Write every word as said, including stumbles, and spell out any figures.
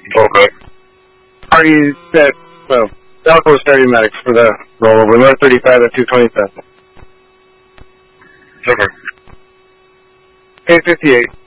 Okay. Already set, so, Delco starting medics for the rollover, North thirty-five at two twenty-seven. Okay. eight fifty-eight.